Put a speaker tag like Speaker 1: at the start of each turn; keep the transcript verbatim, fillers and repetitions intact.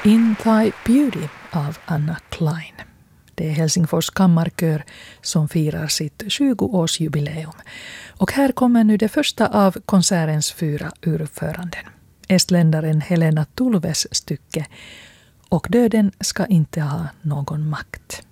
Speaker 1: In Thy Beauty av Anna Klein. Det är Helsingfors kammarkör som firar sitt tjugoårsjubileum. Och här kommer nu det första av konsertens fyra urföranden. Estländaren Helena Tulves stycke Och döden ska inte ha någon makt.